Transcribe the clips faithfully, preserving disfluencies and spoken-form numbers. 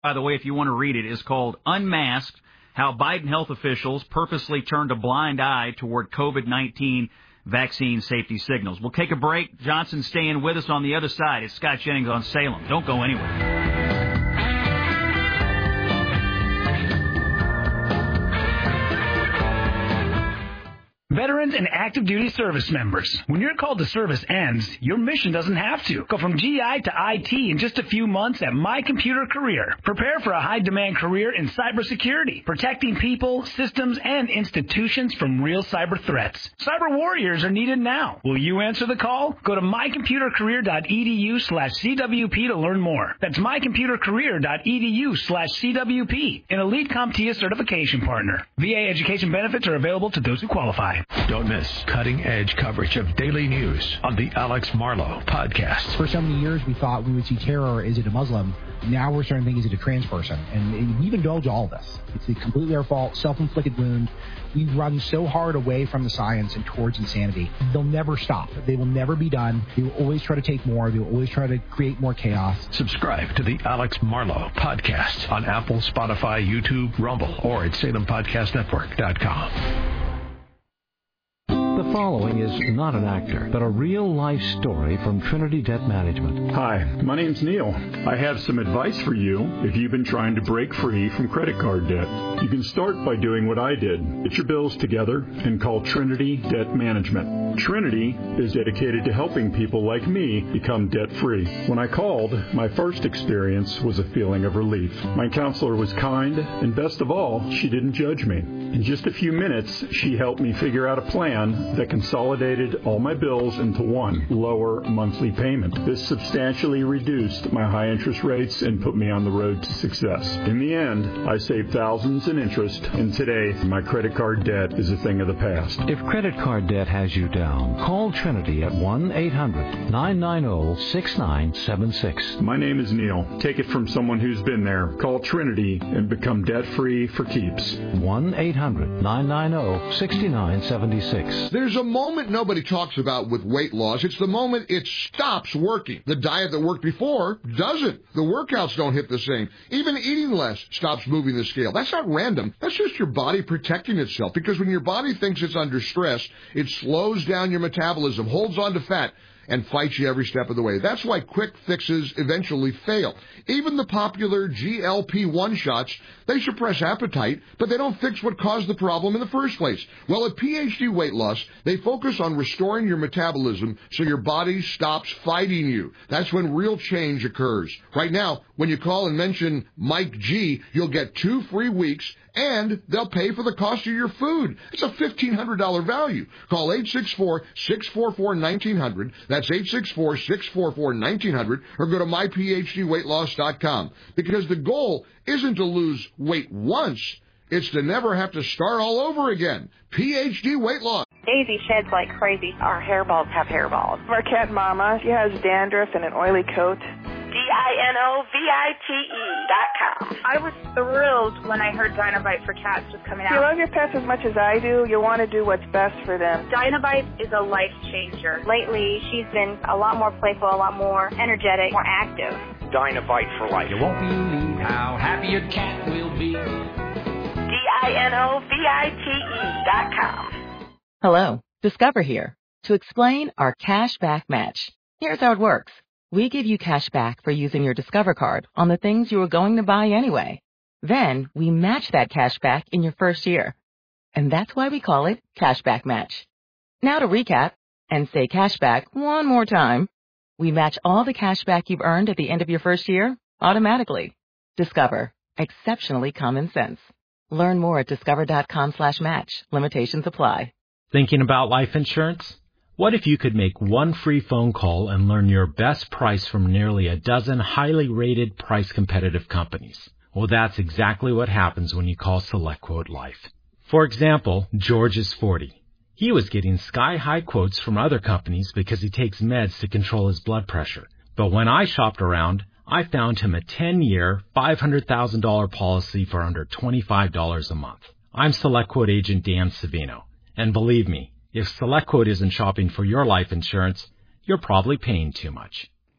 by the way, if you want to read it, is called Unmasked, How Biden Health Officials Purposely Turned a Blind Eye Toward COVID nineteen Vaccine Safety Signals. We'll take a break. Johnson's staying with us on the other side. It's Scott Jennings on Salem. Don't go anywhere. Veterans and active duty service members. When your call to service ends, your mission doesn't have to. Go from G I to I T in just a few months at My Computer Career. Prepare for a high-demand career in cybersecurity, protecting people, systems, and institutions from real cyber threats. Cyber warriors are needed now. Will you answer the call? Go to mycomputercareer.edu slash CWP to learn more. That's mycomputercareer.edu slash CWP, an Elite CompTIA certification partner. V A education benefits are available to those who qualify. Don't miss cutting-edge coverage of daily news on the Alex Marlowe Podcast. For so many years, we thought we would see terror. Is it a Muslim? Now we're starting to think, is it a trans person? And we've indulged all of this. It's completely our fault, self-inflicted wound. We've run so hard away from the science and towards insanity. They'll never stop. They will never be done. They will always try to take more. They will always try to create more chaos. Subscribe to the Alex Marlowe Podcast on Apple, Spotify, YouTube, Rumble, or at Salem Podcast Network dot com. The following is not an actor, but a real-life story from Trinity Debt Management. Hi, my name's Neil. I have some advice for you if you've been trying to break free from credit card debt. You can start by doing what I did. Get your bills together and call Trinity Debt Management. Trinity is dedicated to helping people like me become debt-free. When I called, my first experience was a feeling of relief. My counselor was kind, and best of all, she didn't judge me. In just a few minutes, she helped me figure out a plan that consolidated all my bills into one lower monthly payment. This substantially reduced my high interest rates and put me on the road to success. In the end, I saved thousands in interest, and today my credit card debt is a thing of the past. If credit card debt has you down, call Trinity at one eight hundred nine nine zero six nine seven six. My name is Neil. Take it from someone who's been there. Call Trinity and become debt-free for keeps. one eight hundred nine nine zero six nine seven six. There's a moment nobody talks about with weight loss. It's the moment it stops working. The diet that worked before doesn't. The workouts don't hit the same. Even eating less stops moving the scale. That's not random. That's just your body protecting itself, because when your body thinks it's under stress, it slows down your metabolism, holds on to fat, and fights you every step of the way. That's why quick fixes eventually fail. Even the popular G L P one shots, they suppress appetite, but they don't fix what caused the problem in the first place. Well, at P H D Weight Loss, they focus on restoring your metabolism so your body stops fighting you. That's when real change occurs. Right now, when you call and mention Mike G, you'll get two free weeks, and they'll pay for the cost of your food. It's a fifteen hundred dollars value. Call eight six four, six four four, one nine zero zero. That's eight six four, six four four, one nine zero zero. Or go to my p h d weight loss dot com. Because the goal isn't to lose weight once. It's to never have to start all over again. P H D Weight Loss. Daisy sheds like crazy. Our hairballs have hairballs. Our cat Mama, she has dandruff and an oily coat. D I N O V I T E dot com. I was thrilled when I heard Dynavite for Cats was coming out. If you love your pets as much as I do, you want to do what's best for them. Dynavite is a life changer. Lately, she's been a lot more playful, a lot more energetic, more active. Dynavite for life. You won't believe how happy your cat will be. D I N O V I T E dot com. Hello, Discover here to explain our cash back match. Here's how it works. We give you cash back for using your Discover card on the things you were going to buy anyway. Then we match that cash back in your first year. And that's why we call it Cashback Match. Now to recap and say cashback one more time. We match all the cash back you've earned at the end of your first year automatically. Discover. Exceptionally common sense. Learn more at discover.com slash match. Limitations apply. Thinking about life insurance? What if you could make one free phone call and learn your best price from nearly a dozen highly rated price competitive companies? Well, that's exactly what happens when you call SelectQuote Life. For example, George is forty. He was getting sky-high quotes from other companies because he takes meds to control his blood pressure. But when I shopped around, I found him a ten-year, five hundred thousand dollars policy for under twenty-five dollars a month. I'm SelectQuote agent Dan Savino. And believe me, if SelectQuote isn't shopping for your life insurance, you're probably paying too much.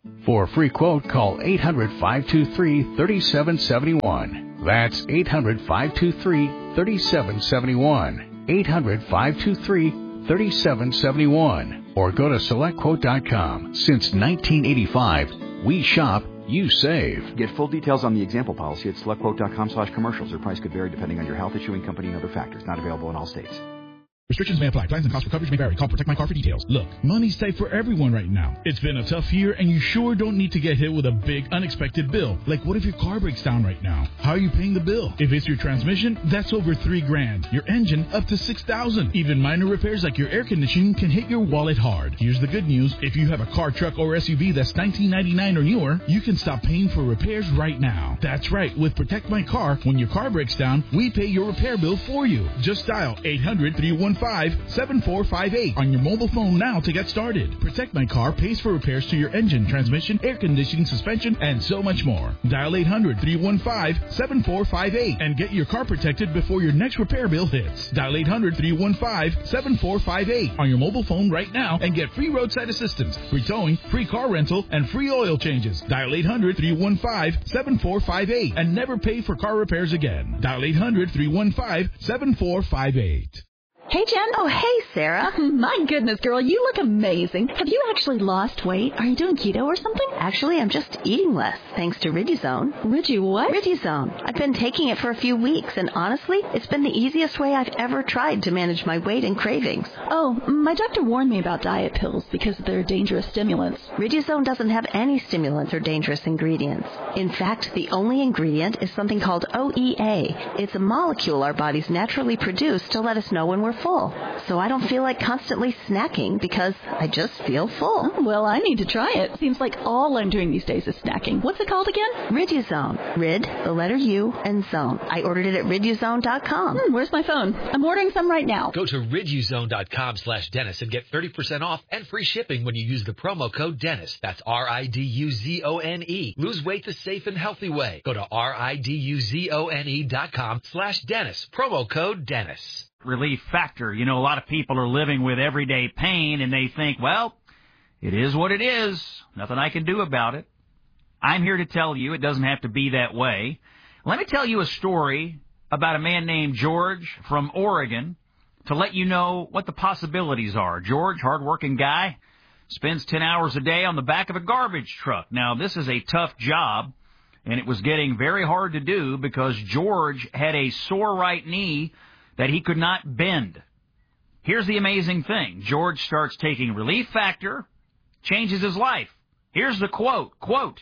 For a free quote, call eight hundred, five two three, three seven seven one. That's eight hundred, five two three, three seven seven one. eight hundred, five two three, three seven seven one. Or go to select quote dot com. Since nineteen eighty-five, we shop, you save. Get full details on the example policy at select quote dot com slash commercials. Their price could vary depending on your health, issuing company, and other factors. Not available in all states. Restrictions may apply. Plans and costs for coverage may vary. Call Protect My Car for details. Look, money's tight for everyone right now. It's been a tough year, and you sure don't need to get hit with a big, unexpected bill. Like, what if your car breaks down right now? How are you paying the bill? If it's your transmission, that's over three grand. Your engine, up to six thousand. Even minor repairs like your air conditioning can hit your wallet hard. Here's the good news. If you have a car, truck, or S U V that's nineteen ninety-nine or newer, you can stop paying for repairs right now. That's right. With Protect My Car, when your car breaks down, we pay your repair bill for you. Just dial eight hundred, three one five, seven four five eight on your mobile phone now to get started. Protect My Car pays for repairs to your engine, transmission, air conditioning, suspension, and so much more. Dial eight hundred, three one five, seven four five eight and get your car protected before your next repair bill hits. Dial eight hundred, three one five, seven four five eight on your mobile phone right now and get free roadside assistance, free towing, free car rental, and free oil changes. Dial eight hundred, three one five, seven four five eight and never pay for car repairs again. Dial eight hundred, three one five, seven four five eight. Hey, Jen. Oh, hey, Sarah. My goodness, girl, you look amazing. Have you actually lost weight? Are you doing keto or something? Actually, I'm just eating less, thanks to Riduzone. Ridi what? Riduzone. I've been taking it for a few weeks, and honestly, it's been the easiest way I've ever tried to manage my weight and cravings. Oh, my doctor warned me about diet pills because they're dangerous stimulants. Riduzone doesn't have any stimulants or dangerous ingredients. In fact, the only ingredient is something called O E A. It's a molecule our bodies naturally produce to let us know when we're full. So I don't feel like constantly snacking because I just feel full. Oh, well, I need to try it. Seems like all I'm doing these days is snacking. What's it called again? Riduzone. Rid, the letter U, and zone. I ordered it at riduzone dot com. Hmm, where's my phone? I'm ordering some right now. Go to riduzone dot com slash Dennis and get thirty percent off and free shipping when you use the promo code Dennis. That's R I D U Z O N E. Lose weight the safe and healthy way. Go to R I D U Z O N E dot com slash Dennis. Promo code Dennis. Relief Factor. You know, a lot of people are living with everyday pain, and they think, well, it is what it is. Nothing I can do about it. I'm here to tell you it doesn't have to be that way. Let me tell you a story about a man named George from Oregon to let you know what the possibilities are. George, hardworking guy, spends ten hours a day on the back of a garbage truck. Now, this is a tough job, and it was getting very hard to do because George had a sore right knee that he could not bend. Here's the amazing thing. George starts taking Relief Factor, changes his life. Here's the quote, quote,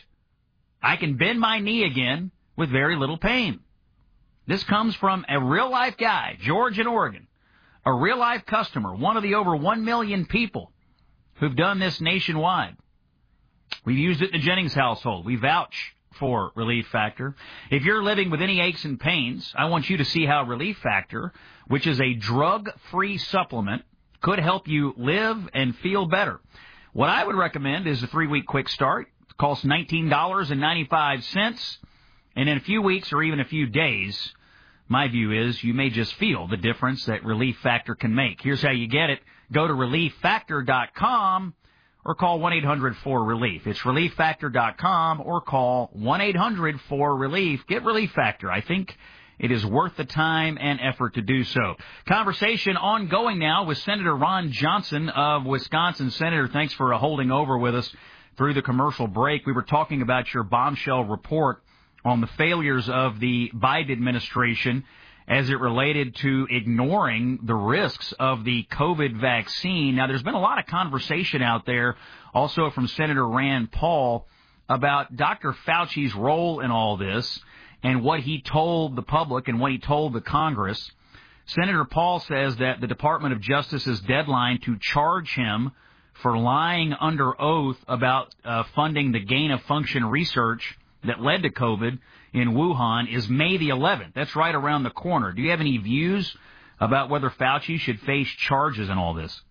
I can bend my knee again with very little pain. This comes from a real-life guy, George in Oregon, a real-life customer, one of the over one million people who've done this nationwide. We've used it in the Jennings household. We vouch for Relief Factor. If you're living with any aches and pains, I want you to see how Relief Factor, which is a drug-free supplement, could help you live and feel better. What I would recommend is a three-week quick start. It costs nineteen dollars and ninety-five cents, and in a few weeks or even a few days, my view is you may just feel the difference that Relief Factor can make. Here's how you get it. Go to relief factor dot com or call one eight hundred four relief. It's relief factor dot com or call one eight hundred four relief. Get Relief Factor. I think it is worth the time and effort to do so. Conversation ongoing now with Senator Ron Johnson of Wisconsin. Senator, thanks for holding over with us through the commercial break. We were talking about your bombshell report on the failures of the Biden administration as it related to ignoring the risks of the COVID vaccine. Now, there's been a lot of conversation out there, also from Senator Rand Paul, about Doctor Fauci's role in all this and what he told the public and what he told the Congress. Senator Paul says that the Department of Justice's deadline to charge him for lying under oath about uh, funding the gain-of-function research that led to COVID in Wuhan is May the eleventh. That's right around the corner. Do you have any views about whether Fauci should face charges in all this?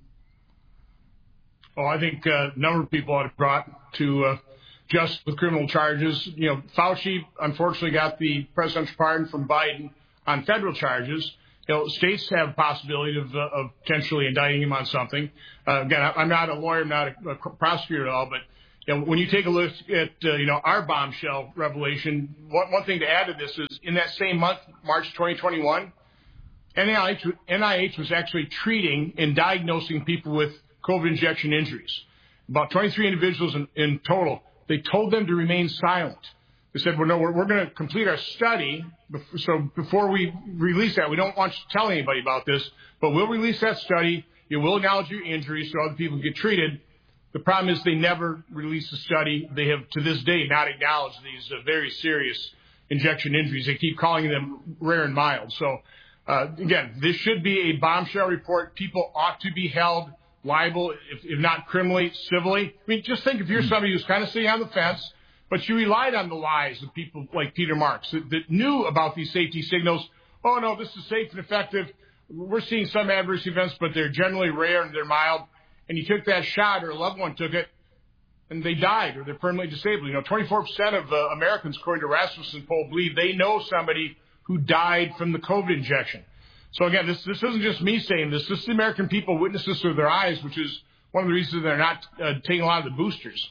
Oh, I think uh, a number of people ought to be brought to uh, justice with criminal charges. You know, Fauci, unfortunately, got the presidential pardon from Biden on federal charges. You know, states have a possibility of, uh, of potentially indicting him on something. Uh, again, I'm not a lawyer, I'm not a, a prosecutor at all, but you know, when you take a look at, uh, you know, our bombshell revelation, one, one thing to add to this is in that same month, March twenty twenty-one, N I H, N I H was actually treating and diagnosing people with COVID injection injuries. About twenty-three individuals in, in total. They told them to remain silent. They said, well, no, we're, we're going to complete our study. So before we release that, we don't want you to tell anybody about this, but we'll release that study. You will acknowledge your injuries so other people can get treated. The problem is they never released the study. They have, to this day, not acknowledged these uh, very serious injection injuries. They keep calling them rare and mild. So, uh, again, this should be a bombshell report. People ought to be held liable, if, if not criminally, civilly. I mean, just think if you're somebody who's kind of sitting on the fence, but you relied on the lies of people like Peter Marks that, that knew about these safety signals. Oh, no, this is safe and effective. We're seeing some adverse events, but they're generally rare and they're mild. And you took that shot or a loved one took it, and they died or they're permanently disabled. You know, twenty-four percent of uh, Americans, according to Rasmussen poll, believe they know somebody who died from the COVID injection. So, again, this this isn't just me saying this. This is the American people witness this with their eyes, which is one of the reasons they're not uh, taking a lot of the boosters.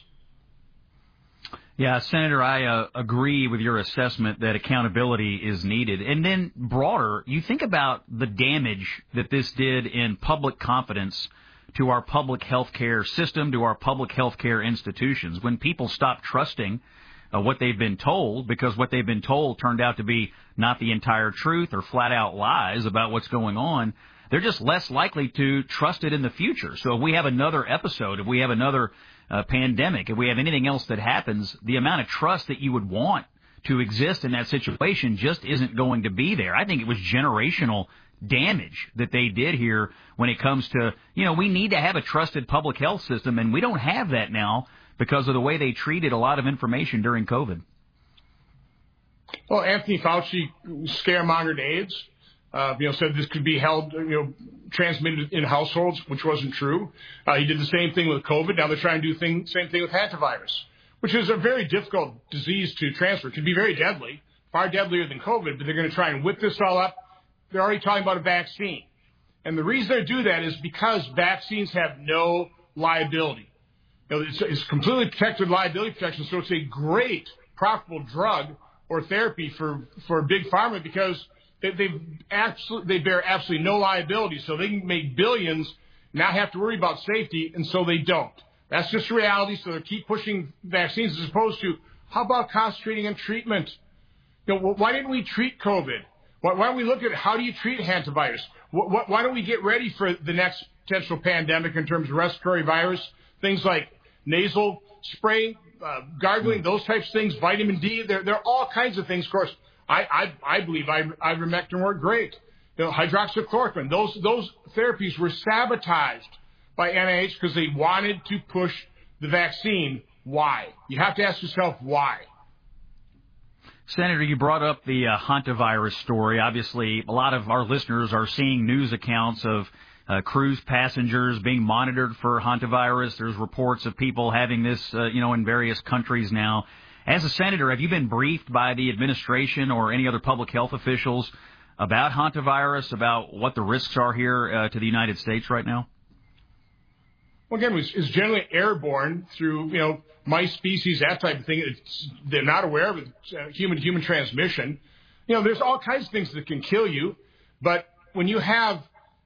Yeah, Senator, I uh, agree with your assessment that accountability is needed. And then broader, you think about the damage that this did in public confidence to our public health care system, to our public health care institutions. When people stop trusting uh, what they've been told because what they've been told turned out to be not the entire truth or flat-out lies about what's going on, they're just less likely to trust it in the future. So if we have another episode, if we have another uh, pandemic, if we have anything else that happens, the amount of trust that you would want to exist in that situation just isn't going to be there. I think it was generational damage that they did here when it comes to, you know, we need to have a trusted public health system, and we don't have that now because of the way they treated a lot of information during COVID. Well, Anthony Fauci scaremongered AIDS. Uh, you know, said this could be held, you know, transmitted in households, which wasn't true. Uh, he did the same thing with COVID. Now they're trying to do the same thing with hantavirus, which is a very difficult disease to transfer. It can be very deadly, far deadlier than COVID, but they're going to try and whip this all up. They're already talking about a vaccine. And the reason they do that is because vaccines have no liability. You know, it's, it's completely protected liability protection, so it's a great, profitable drug or therapy for, for big pharma because they, they, absolutely, they bear absolutely no liability, so they can make billions, not have to worry about safety, and so they don't. That's just reality, so they keep pushing vaccines as opposed to, how about concentrating on treatment? You know, why didn't we treat COVID? Why, why don't we look at how do you treat hantavirus? Why, why don't we get ready for the next potential pandemic in terms of respiratory virus? Things like nasal spray, uh, gargling, those types of things, vitamin D. There, there are all kinds of things. Of course, I, I, I believe ivermectin worked great. You know, hydroxychloroquine, those, those therapies were sabotaged by N I H because they wanted to push the vaccine. Why? You have to ask yourself why. Senator, you brought up the uh, hantavirus story. Obviously, a lot of our listeners are seeing news accounts of uh, cruise passengers being monitored for hantavirus. There's reports of people having this, uh, you know, in various countries now. As a senator, have you been briefed by the administration or any other public health officials about hantavirus, about what the risks are here uh, to the United States right now? Well, again, it's, it's generally airborne through, you know, mice species, that type of thing. It's, they're not aware of it, uh, human-to-human transmission. You know, there's all kinds of things that can kill you, but when you have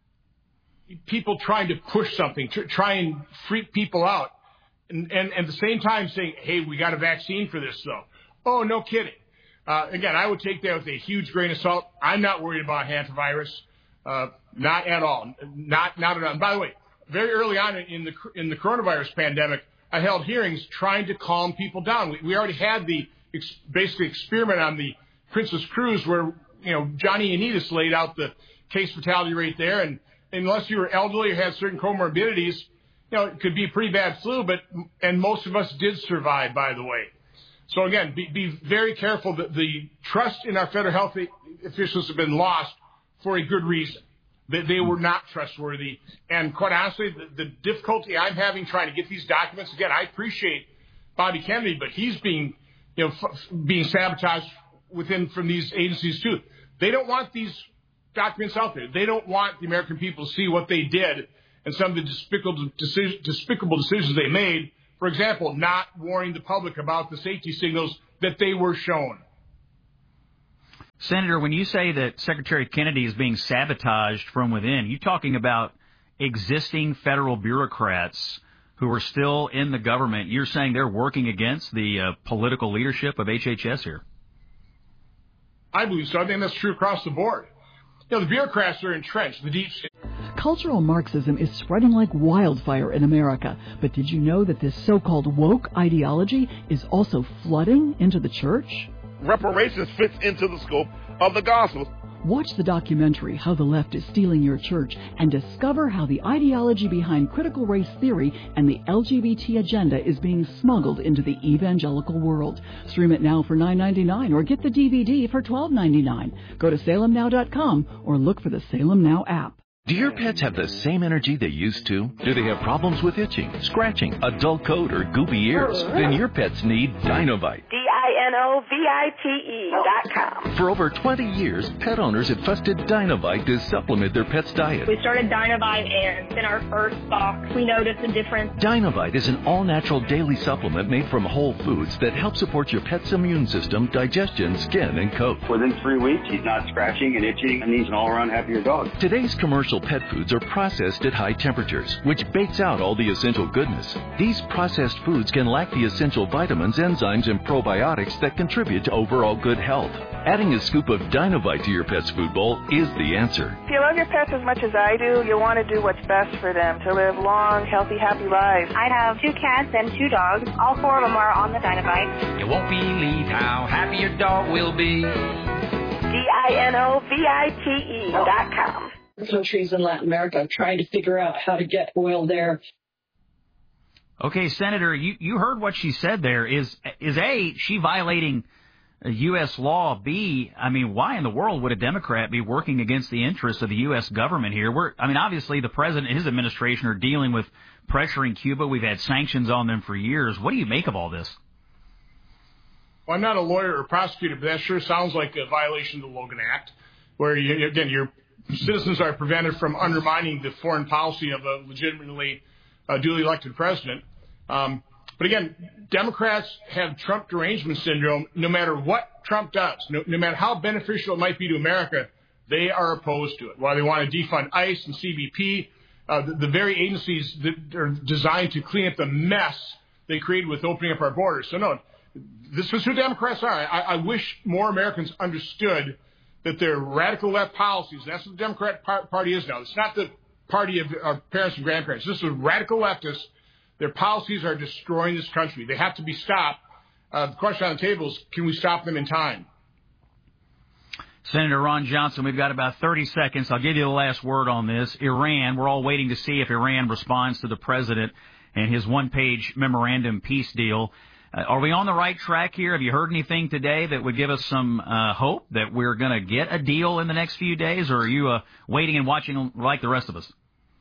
people trying to push something, to try and freak people out, and, and, and at the same time saying, hey, we got a vaccine for this, though. Oh, no kidding. Uh, again, I would take that with a huge grain of salt. I'm not worried about hantavirus, uh, not at all. Not, not at all. And by the way, very early on in the in the coronavirus pandemic, I held hearings trying to calm people down. We, we already had the ex, basically experiment on the Princess Cruise where, you know, Johnny Unitas laid out the case fatality rate there. And unless you were elderly or had certain comorbidities, you know, it could be a pretty bad flu, but and most of us did survive, by the way. So, again, be, be very careful that the trust in our federal health officials have been lost for a good reason. They, they were not trustworthy. And quite honestly, the, the difficulty I'm having trying to get these documents, again, I appreciate Bobby Kennedy, but he's being, you know, f- being sabotaged within from these agencies too. They don't want these documents out there. They don't want the American people to see what they did and some of the despicable, decision, despicable decisions they made For example, not warning the public about the safety signals that they were shown. Senator, when you say that Secretary Kennedy is being sabotaged from within, you talking about existing federal bureaucrats who are still in the government. You're saying they're working against the uh, political leadership of H H S here? I believe so. I think that's true across the board. You know, the bureaucrats are entrenched, the deep state. Cultural Marxism is spreading like wildfire in America. But did you know that this so-called woke ideology is also flooding into the church? Reparations fits into the scope of the gospel. Watch the documentary, How the Left is Stealing Your Church, and discover how the ideology behind critical race theory and the L G B T agenda is being smuggled into the evangelical world. Stream it now for nine ninety-nine or get the D V D for twelve ninety-nine. Go to salem now dot com or look for the Salem Now app. Do your pets have the same energy they used to? Do they have problems with itching, scratching, a dull coat, or goopy ears? Then your pets need Dinovite. D I N O V I T E dot com. For over twenty years, pet owners have trusted Dinovite to supplement their pet's diet. We started Dinovite, and in our first box, we noticed a difference. Dinovite is an all-natural daily supplement made from whole foods that help support your pet's immune system, digestion, skin, and coat. Within three weeks, he's not scratching and itching, and he's an all-around happier dog. Today's commercial pet foods are processed at high temperatures, which baits out all the essential goodness. These processed foods can lack the essential vitamins, enzymes, and probiotics that contribute to overall good health. Adding a scoop of Dinovite to your pet's food bowl is the answer. If you love your pets as much as I do, you'll want to do what's best for them to live long, healthy, happy lives. I have two cats and two dogs. All four of them are on the Dinovite. You won't believe how happy your dog will be. D I N O V I T E dot com. Countries in Latin America are trying to figure out how to get oil there. Okay, Senator, you, you heard what she said there. Is, is A, she violating U S law? B, I mean, why in the world would a Democrat be working against the interests of the U S government here? We're, I mean, obviously the president and his administration are dealing with pressuring Cuba. We've had sanctions on them for years. What do you make of all this? Well, I'm not a lawyer or prosecutor, but that sure sounds like a violation of the Logan Act, where, you, again, you're citizens are prevented from undermining the foreign policy of a legitimately uh, duly elected president. Um, but again, Democrats have Trump derangement syndrome. No matter what Trump does, no, no matter how beneficial it might be to America, they are opposed to it. While they want to defund ICE and C B P, uh, the, the very agencies that are designed to clean up the mess they created with opening up our borders. So no, this is who Democrats are. I, I wish more Americans understood that their radical left policies, and that's what the Democrat Party is now. It's not the party of our parents and grandparents. This is radical leftists. Their policies are destroying this country. They have to be stopped. Uh, the question on the table is, can we stop them in time? Senator Ron Johnson, we've got about thirty seconds. I'll give you the last word on this. Iran, we're all waiting to see if Iran responds to the president and his one-page memorandum peace deal. Uh, are we on the right track here? Have you heard anything today that would give us some uh, hope that we're going to get a deal in the next few days, or are you uh, waiting and watching like the rest of us?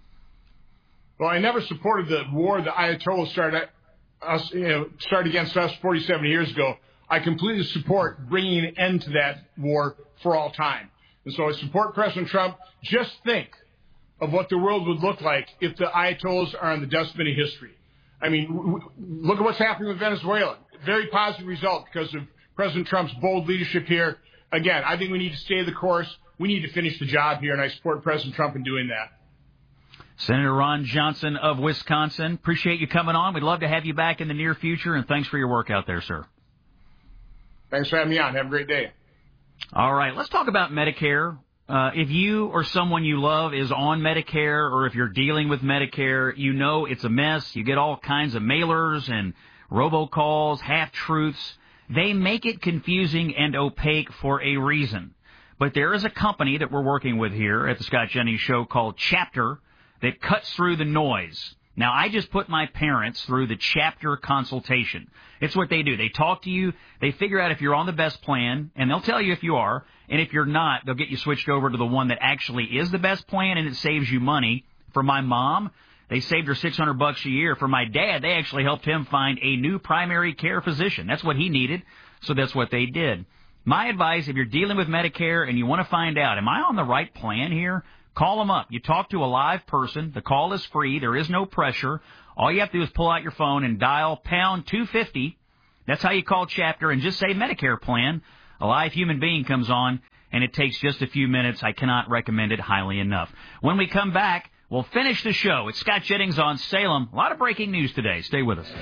Well, I never supported the war the Ayatollahs started, us, you know, started against us forty-seven years ago. I completely support bringing an end to that war for all time. And so I support President Trump. Just think of what the world would look like if the Ayatollahs are on the dustbin of history. I mean, look at what's happening with Venezuela. Very positive result because of President Trump's bold leadership here. Again, I think we need to stay the course. We need to finish the job here, and I support President Trump in doing that. Senator Ron Johnson of Wisconsin, appreciate you coming on. We'd love to have you back in the near future, and thanks for your work out there, sir. Thanks for having me on. Have a great day. All right, let's talk about Medicare. Uh, if you or someone you love is on Medicare, or if you're dealing with Medicare, you know it's a mess. You get all kinds of mailers and robocalls, half-truths. They make it confusing and opaque for a reason. But there is a company that we're working with here at the Scott Jennings Show called Chapter that cuts through the noise. Now, I just put my parents through the Chapter consultation. It's what they do. They talk to you. They figure out if you're on the best plan, and they'll tell you if you are. And if you're not, they'll get you switched over to the one that actually is the best plan, and it saves you money. For my mom, they saved her six hundred bucks a year. For my dad, they actually helped him find a new primary care physician. That's what he needed, so that's what they did. My advice, if you're dealing with Medicare and you want to find out, am I on the right plan here? Call them up. You talk to a live person. The call is free. There is no pressure. All you have to do is pull out your phone and dial pound two fifty. That's how you call Chapter and just say Medicare plan. A live human being comes on, and it takes just a few minutes. I cannot recommend it highly enough. When we come back, we'll finish the show. It's Scott Jennings on Salem. A lot of breaking news today. Stay with us.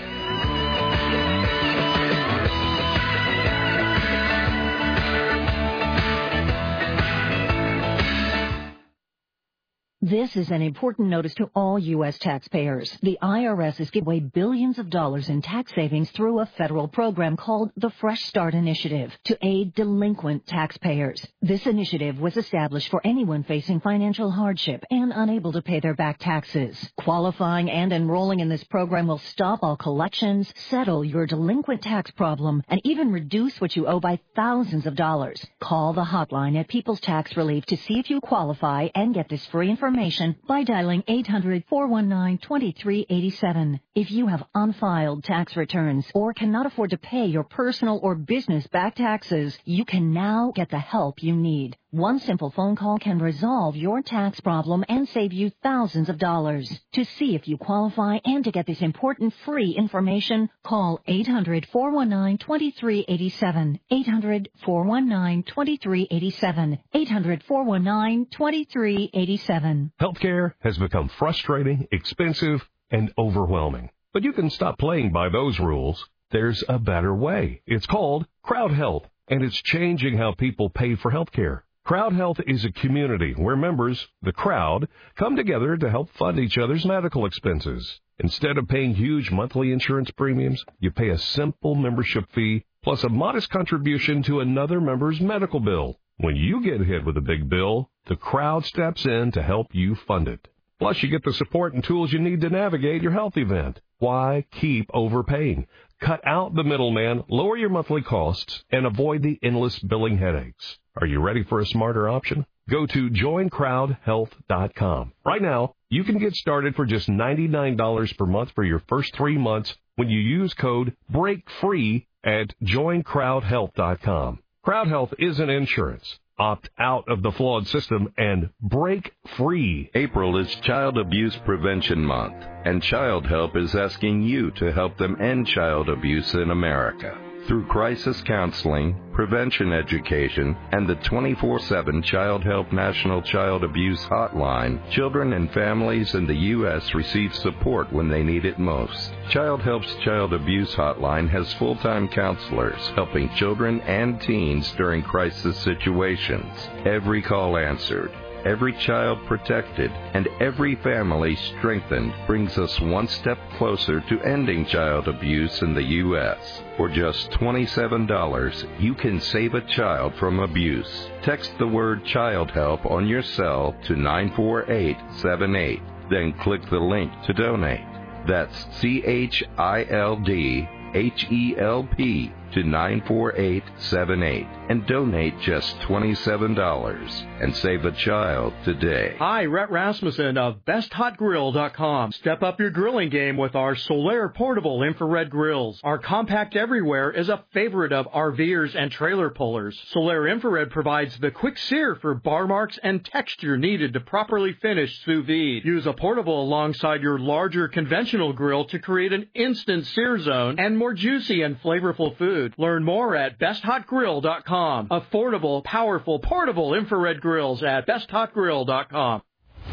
This is an important notice to all U S taxpayers. The I R S is giving away billions of dollars in tax savings through a federal program called the Fresh Start Initiative to aid delinquent taxpayers. This initiative was established for anyone facing financial hardship and unable to pay their back taxes. Qualifying and enrolling in this program will stop all collections, settle your delinquent tax problem, and even reduce what you owe by thousands of dollars. Call the hotline at People's Tax Relief to see if you qualify and get this free information by dialing eight hundred, four one nine, two three eight seven. If you have unfiled tax returns or cannot afford to pay your personal or business back taxes, you can now get the help you need. One simple phone call can resolve your tax problem and save you thousands of dollars. To see if you qualify and to get this important free information, call eight hundred, four one nine, two three eight seven. eight hundred, four one nine, two three eight seven. eight hundred, four one nine, two three eight seven. Healthcare has become frustrating, expensive, and overwhelming. But you can stop playing by those rules. There's a better way. It's called Crowd Health, and it's changing how people pay for healthcare. Crowd Health is a community where members, the crowd, come together to help fund each other's medical expenses. Instead of paying huge monthly insurance premiums, you pay a simple membership fee plus a modest contribution to another member's medical bill. When you get hit with a big bill, the crowd steps in to help you fund it. Plus, you get the support and tools you need to navigate your health event. Why keep overpaying? Cut out the middleman, lower your monthly costs, and avoid the endless billing headaches. Are you ready for a smarter option? Go to join crowd health dot com. Right now, you can get started for just ninety-nine dollars per month for your first three months when you use code BREAKFREE at join crowd health dot com. Crowd Health isn't insurance. Opt out of the flawed system and break free. April is Child Abuse Prevention Month, and Child Help is asking you to help them end child abuse in America. Through crisis counseling, prevention education, and the twenty-four seven Child Help National Child Abuse Hotline, children and families in the U S receive support when they need it most. Child Help's Child Abuse Hotline has full-time counselors helping children and teens during crisis situations. Every call answered, every child protected, and every family strengthened brings us one step closer to ending child abuse in the U S For just twenty-seven dollars, you can save a child from abuse. Text the word Child Help on your cell to nine four eight seven eight. Then click the link to donate. That's C H I L D H E L P to nine four eight seven eight and donate just twenty-seven dollars and save a child today. Hi, Rhett Rasmussen of best hot grill dot com. Step up your grilling game with our Solaire portable infrared grills. Our compact everywhere is a favorite of RVers and trailer pullers. Solaire infrared provides the quick sear for bar marks and texture needed to properly finish sous vide. Use a portable alongside your larger conventional grill to create an instant sear zone and more juicy and flavorful food. Learn more at best hot grill dot com. Affordable, powerful, portable infrared grills at best hot grill dot com.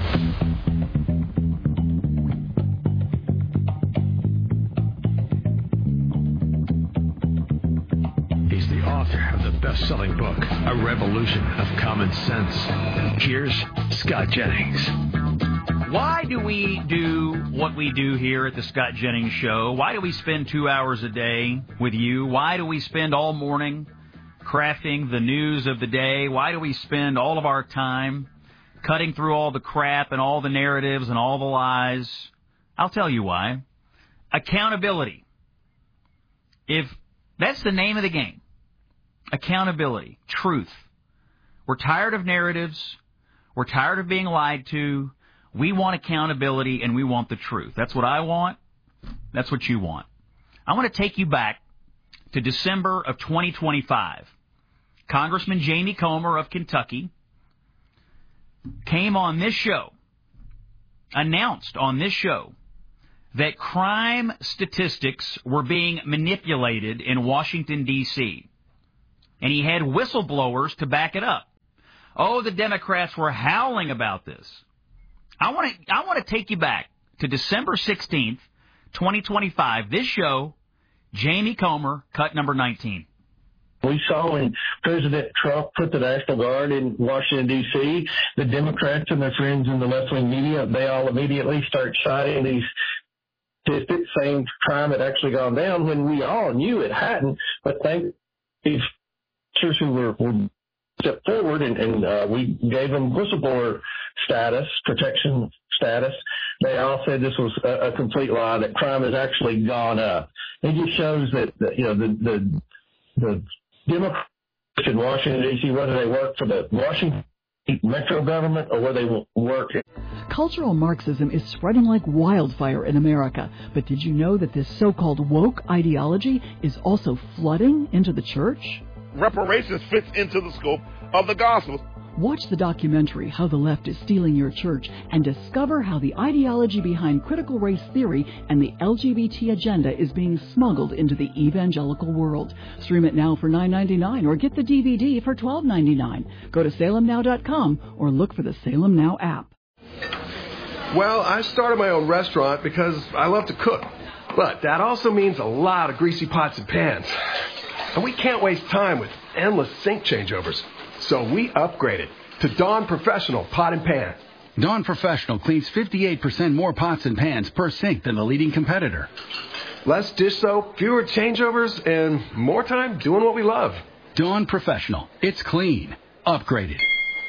He's the author of the best-selling book, A Revolution of Common Sense. Here's Scott Jennings. Why do we do what we do here at the Scott Jennings Show? Why do we spend two hours a day with you? Why do we spend all morning crafting the news of the day? Why do we spend all of our time cutting through all the crap and all the narratives and all the lies? I'll tell you why. Accountability. If that's the name of the game. Accountability. Truth. We're tired of narratives. We're tired of being lied to. We want accountability, and we want the truth. That's what I want. That's what you want. I want to take you back to December of twenty twenty-five. Congressman Jamie Comer of Kentucky came on this show, announced on this show, that crime statistics were being manipulated in Washington, D C, and he had whistleblowers to back it up. Oh, the Democrats were howling about this. I want to I want to take you back to December sixteenth, twenty twenty-five. This show, Jamie Comer, cut number nineteen. We saw when President Trump put the National Guard in Washington, D C, the Democrats and their friends in the left-wing media, they all immediately start citing these statistics saying crime had actually gone down when we all knew it hadn't. But thank these officers who were, were stepped forward and, and uh, we gave them whistleblower status, protection status. They all said this was a, a complete lie, that crime has actually gone up. It just shows that, that you know, the, the, the Democrats in Washington, D C, whether they work for the Washington metro government or whether they work. Cultural Marxism is spreading like wildfire in America. But did you know that this so-called woke ideology is also flooding into the church? Reparations fits into the scope of the gospel. Watch the documentary How the Left is Stealing Your Church and discover how the ideology behind critical race theory and the L G B T agenda is being smuggled into the evangelical world. Stream it now for nine ninety-nine or get the D V D for twelve ninety-nine. Go to salem now dot com or look for the Salem Now app. Well, I started my own restaurant because I love to cook. But that also means a lot of greasy pots and pans. And we can't waste time with endless sink changeovers. So we upgraded to Dawn Professional Pot and Pan. Dawn Professional cleans fifty-eight percent more pots and pans per sink than the leading competitor. Less dish soap, fewer changeovers, and more time doing what we love. Dawn Professional. It's clean. Upgraded.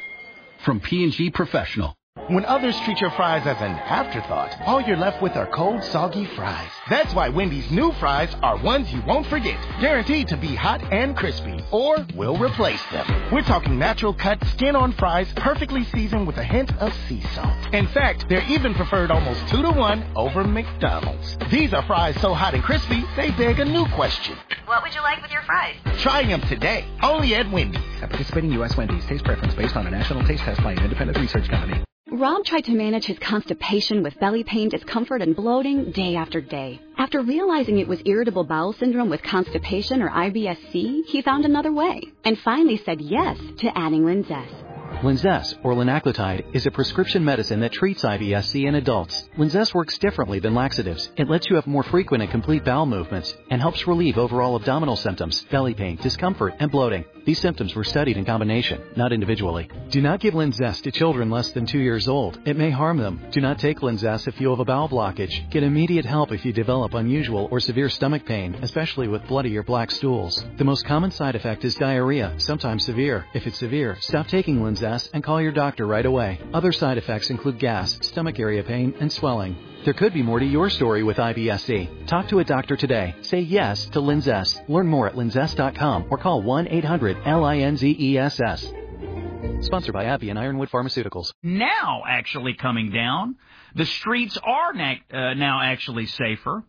From P and G Professional. When others treat your fries as an afterthought, all you're left with are cold, soggy fries. That's why Wendy's new fries are ones you won't forget, guaranteed to be hot and crispy, or we'll replace them. We're talking natural cut, skin-on fries, perfectly seasoned with a hint of sea salt. In fact, they're even preferred almost two to one over McDonald's. These are fries so hot and crispy, they beg a new question. What would you like with your fries? Try them today, only at Wendy's. At participating U S Wendy's, taste preference based on a national taste test by an independent research company. Rob tried to manage his constipation with belly pain, discomfort, and bloating day after day. After realizing it was irritable bowel syndrome with constipation or I B S C, he found another way and finally said yes to adding Linzess. Linzess, or linaclotide, is a prescription medicine that treats I B S C in adults. Linzess works differently than laxatives. It lets you have more frequent and complete bowel movements and helps relieve overall abdominal symptoms, belly pain, discomfort, and bloating. These symptoms were studied in combination, not individually. Do not give Linzess to children less than two years old. It may harm them. Do not take Linzess if you have a bowel blockage. Get immediate help if you develop unusual or severe stomach pain, especially with bloody or black stools. The most common side effect is diarrhea, sometimes severe. If it's severe, stop taking Linzess and call your doctor right away. Other side effects include gas, stomach area pain, and swelling. There could be more to your story with I B S C. Talk to a doctor today. Say yes to Linzess. Learn more at linzess dot com or call one eight hundred L I N Z E S S. Sponsored by AbbVie and Ironwood Pharmaceuticals. Now actually coming down. The streets are na- uh, now actually safer.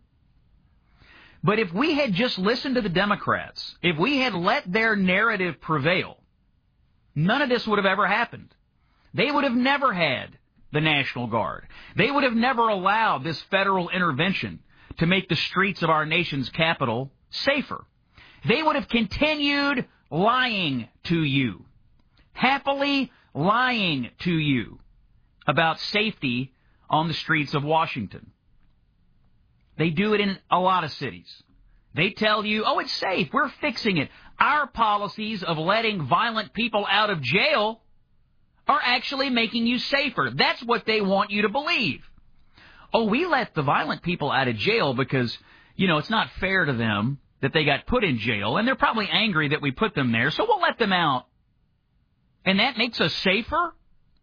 But if we had just listened to the Democrats, if we had let their narrative prevail, none of this would have ever happened. They would have never had the National Guard. They would have never allowed this federal intervention to make the streets of our nation's capital safer. They would have continued lying to you, happily lying to you about safety on the streets of Washington. They do it in a lot of cities. They tell you, oh, it's safe, we're fixing it. Our policies of letting violent people out of jail are actually making you safer. That's what they want you to believe. Oh, we let the violent people out of jail because, you know, it's not fair to them that they got put in jail, and they're probably angry that we put them there, so we'll let them out. And that makes us safer?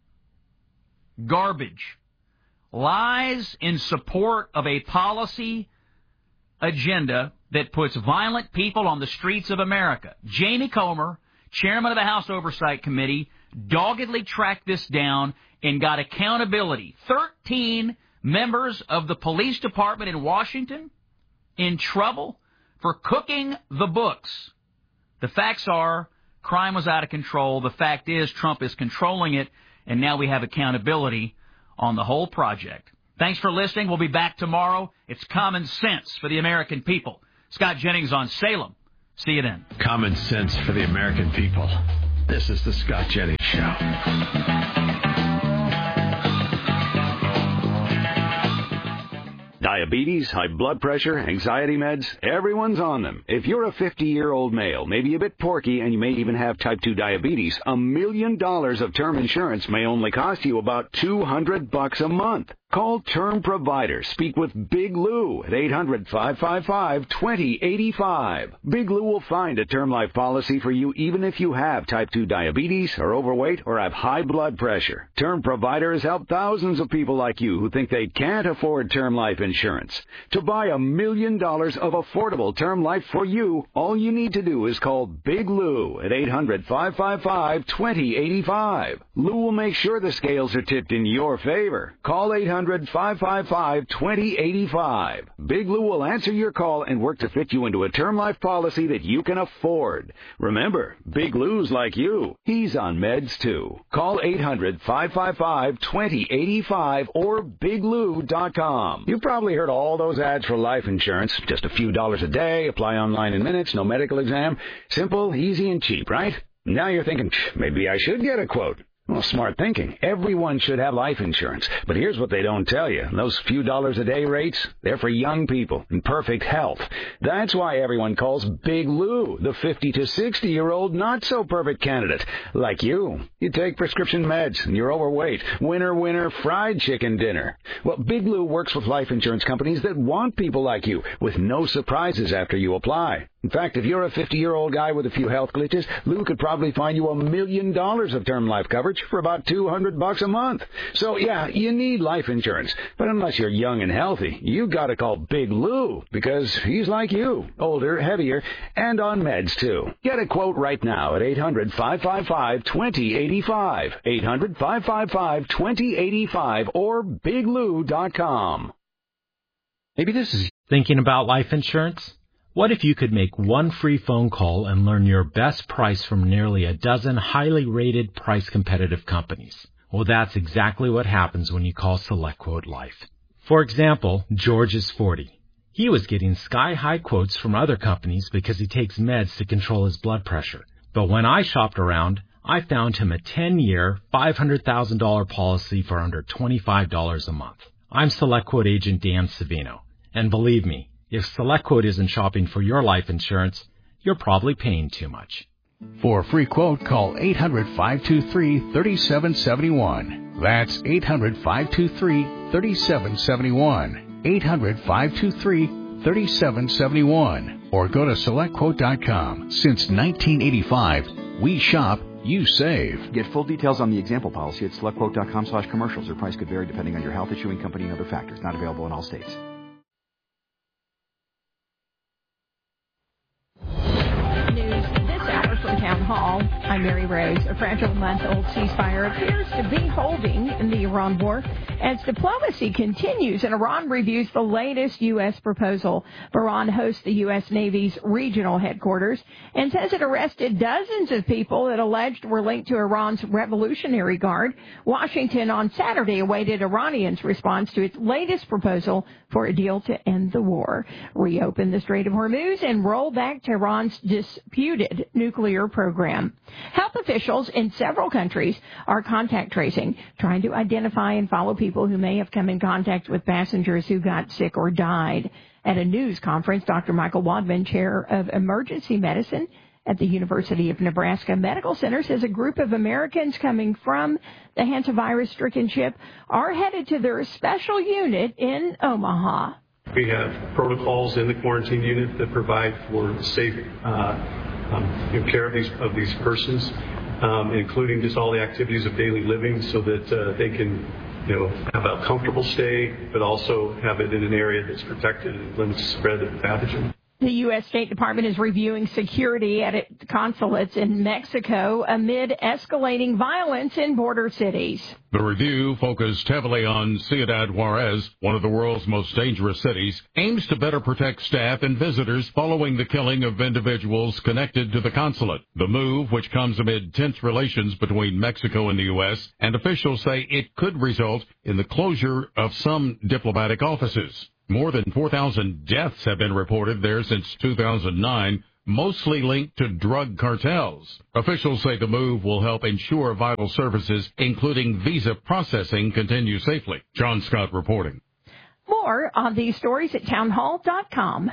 Garbage. Lies in support of a policy agenda that puts violent people on the streets of America. Jamie Comer, chairman of the House Oversight Committee, doggedly tracked this down and got accountability. Thirteen members of the police department in Washington in trouble for cooking the books. The facts are crime was out of control. The fact is Trump is controlling it, and now we have accountability on the whole project. Thanks for listening. We'll be back tomorrow. It's common sense for the American people. Scott Jennings on Salem. See you then. Common sense for the American people. This is the Scott Jennings Show. Diabetes, high blood pressure, anxiety meds, everyone's on them. If you're a fifty-year-old male, maybe a bit porky, and you may even have type two diabetes, a million dollars of term insurance may only cost you about two hundred bucks a month. Call Term Provider. Speak with Big Lou at eight hundred, five five five, two zero eight five. Big Lou will find a term life policy for you even if you have type two diabetes, are overweight, or have high blood pressure. Term Provider has helped thousands of people like you who think they can't afford term life insurance. To buy a million dollars of affordable term life for you, all you need to do is call Big Lou at eight hundred, five five five, two zero eight five. Lou will make sure the scales are tipped in your favor. Call eight hundred, five five five, two zero eight five. Big Lou will answer your call and work to fit you into a term life policy that you can afford. Remember, Big Lou's like you. He's on meds too. Call eight hundred, five five five, two zero eight five or big lou dot com. You've probably heard all those ads for life insurance. Just a few dollars a day, apply online in minutes, no medical exam. Simple, easy, and cheap, right? Now you're thinking, maybe I should get a quote. Well, smart thinking. Everyone should have life insurance. But here's what they don't tell you. Those few dollars a day rates, they're for young people in perfect health. That's why everyone calls Big Lou the fifty to sixty-year-old not-so-perfect candidate. Like you. You take prescription meds and you're overweight. Winner, winner, fried chicken dinner. Well, Big Lou works with life insurance companies that want people like you with no surprises after you apply. In fact, if you're a fifty-year-old guy with a few health glitches, Lou could probably find you a million dollars of term life coverage for about two hundred bucks a month. So, yeah, you need life insurance. But unless you're young and healthy, you got to call Big Lou because he's like you, older, heavier, and on meds, too. Get a quote right now at eight hundred, five five five, two zero eight five, eight hundred, five five five, two zero eight five, or big lou dot com. Maybe this is thinking about life insurance. What if you could make one free phone call and learn your best price from nearly a dozen highly rated, price-competitive companies? Well, that's exactly what happens when you call SelectQuote Life. For example, George is forty. He was getting sky-high quotes from other companies because he takes meds to control his blood pressure. But when I shopped around, I found him a ten-year, five hundred thousand dollars policy for under twenty-five dollars a month. I'm SelectQuote agent Dan Savino, and believe me, if SelectQuote isn't shopping for your life insurance, you're probably paying too much. For a free quote, call eight hundred, five two three, three seven seven one. That's eight hundred, five two three, three seven seven one. eight hundred, five two three, three seven seven one. Or go to select quote dot com. Since nineteen eighty-five, we shop, you save. Get full details on the example policy at select quote dot com slash commercials. Your price could vary depending on your health, issuing company, and other factors. Not available in all states. From Town Hall, I'm Mary Rose. A fragile month-old ceasefire appears to be holding in the Iran war as diplomacy continues and Iran reviews the latest U S proposal. Bahrain hosts the U S Navy's regional headquarters and says it arrested dozens of people it alleged were linked to Iran's Revolutionary Guard. Washington on Saturday awaited Iranians' response to its latest proposal for a deal to end the war, reopen the Strait of Hormuz, and roll back Tehran's disputed nuclear program. Health officials in several countries are contact tracing, trying to identify and follow people who may have come in contact with passengers who got sick or died. At a news conference, Doctor Michael Wadman, chair of emergency medicine at the University of Nebraska Medical Center, says a group of Americans coming from the hantavirus-stricken ship are headed to their special unit in Omaha. We have protocols in the quarantine unit that provide for safe uh, um, care of these of these persons, um, including just all the activities of daily living, so that uh, they can, you know, have a comfortable stay, but also have it in an area that's protected and limits the spread of the pathogen. The U S. State Department is reviewing security at its consulates in Mexico amid escalating violence in border cities. The review, focused heavily on Ciudad Juarez, one of the world's most dangerous cities, aims to better protect staff and visitors following the killing of individuals connected to the consulate. The move, which comes amid tense relations between Mexico and the U S, and officials say it could result in the closure of some diplomatic offices. More than four thousand deaths have been reported there since two thousand nine, mostly linked to drug cartels. Officials say the move will help ensure vital services, including visa processing, continue safely. John Scott reporting. More on these stories at townhall dot com.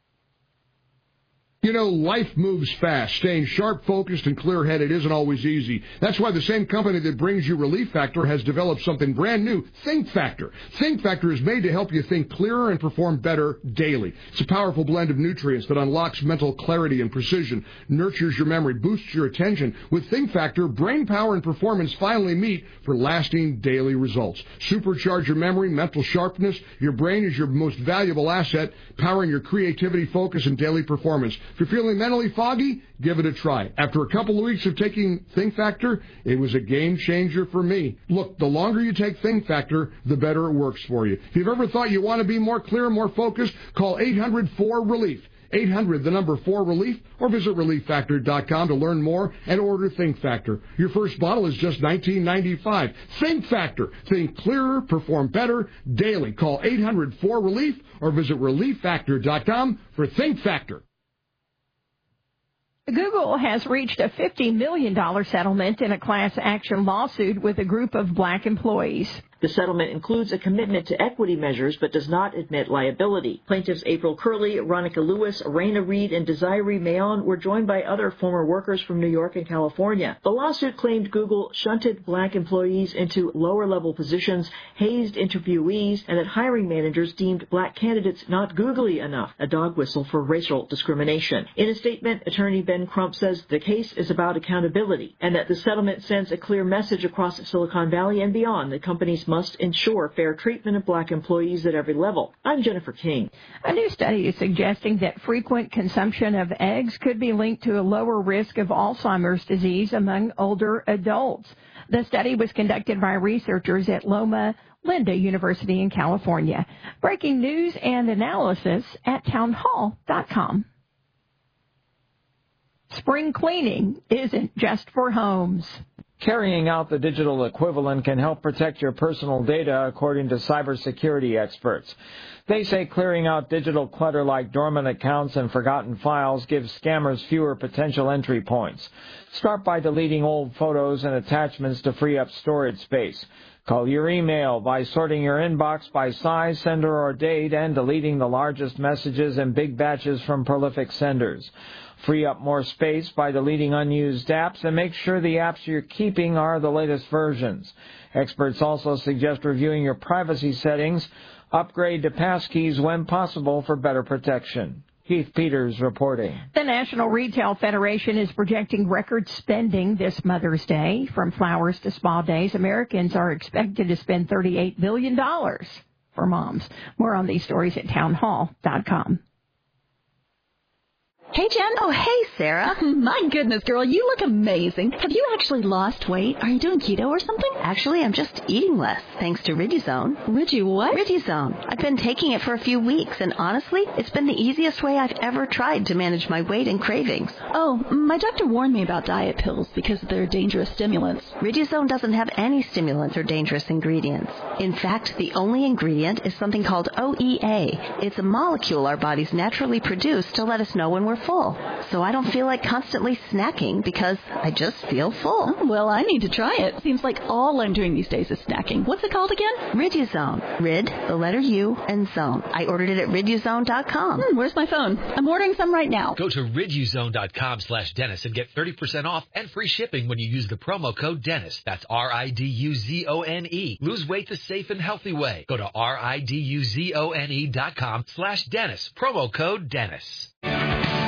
You know, life moves fast. Staying sharp, focused, and clear-headed isn't always easy. That's why the same company that brings you Relief Factor has developed something brand new, Think Factor. Think Factor is made to help you think clearer and perform better daily. It's a powerful blend of nutrients that unlocks mental clarity and precision, nurtures your memory, boosts your attention. With Think Factor, brain power and performance finally meet for lasting daily results. Supercharge your memory, mental sharpness. Your brain is your most valuable asset, powering your creativity, focus, and daily performance. If you're feeling mentally foggy, give it a try. After a couple of weeks of taking Think Factor, it was a game changer for me. Look, the longer you take Think Factor, the better it works for you. If you've ever thought you want to be more clear, more focused, call eight hundred four relief. eight hundred, the number four relief, or visit relief factor dot com to learn more and order Think Factor. Your first bottle is just nineteen ninety-five dollars. Think Factor. Think clearer, perform better daily. Call eight hundred four relief or visit relief factor dot com for Think Factor. Google has reached a fifty million dollars settlement in a class action lawsuit with a group of black employees. The settlement includes a commitment to equity measures but does not admit liability. Plaintiffs April Curley, Ronica Lewis, Raina Reed, and Desiree Mayon were joined by other former workers from New York and California. The lawsuit claimed Google shunted black employees into lower-level positions, hazed interviewees, and that hiring managers deemed black candidates not googly enough, a dog whistle for racial discrimination. In a statement, attorney Ben Crump says the case is about accountability and that the settlement sends a clear message across Silicon Valley and beyond that companies must ensure fair treatment of black employees at every level. I'm Jennifer King. A new study is suggesting that frequent consumption of eggs could be linked to a lower risk of Alzheimer's disease among older adults. The study was conducted by researchers at Loma Linda University in California. Breaking news and analysis at townhall dot com. Spring cleaning isn't just for homes. Carrying out the digital equivalent can help protect your personal data, according to cybersecurity experts. They say clearing out digital clutter like dormant accounts and forgotten files gives scammers fewer potential entry points. Start by deleting old photos and attachments to free up storage space. Call your email by sorting your inbox by size, sender, or date, and deleting the largest messages in big batches from prolific senders. Free up more space by deleting unused apps and make sure the apps you're keeping are the latest versions. Experts also suggest reviewing your privacy settings. Upgrade to passkeys when possible for better protection. Keith Peters reporting. The National Retail Federation is projecting record spending this Mother's Day. From flowers to spa days, Americans are expected to spend thirty-eight billion dollars for moms. More on these stories at townhall dot com. Hey, Jen. Oh, hey, Sarah. My goodness, girl, you look amazing. Have you actually lost weight? Are you doing keto or something? Actually, I'm just eating less, thanks to Riduzone. Ridi what? Riduzone. I've been taking it for a few weeks, and honestly, it's been the easiest way I've ever tried to manage my weight and cravings. Oh, my doctor warned me about diet pills because they're dangerous stimulants. Riduzone doesn't have any stimulants or dangerous ingredients. In fact, the only ingredient is something called O E A. It's a molecule our bodies naturally produce to let us know when we're full. So I don't feel like constantly snacking because I just feel full. Oh, well, I need to try it. Seems like all I'm doing these days is snacking. What's it called again? Riduzone. Rid, the letter U, and zone. I ordered it at riduzone dot com. Hmm, where's my phone? I'm ordering some right now. Go to riduzone dot com slash Dennis and get thirty percent off and free shipping when you use the promo code Dennis. That's R I D U Z O N E. Lose weight the safe and healthy way. Go to R I D U Z O N E dot com slash Dennis. Promo code Dennis.